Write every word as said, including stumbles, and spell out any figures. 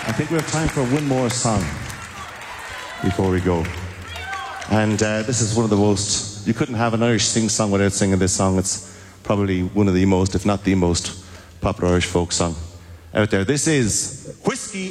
I think we have time for one more song before we go. And uh, this is one of the most, you couldn't have an Irish sing-song without singing this song. It's probably one of the most, if not the most, popular Irish folk song out there. This is Whiskey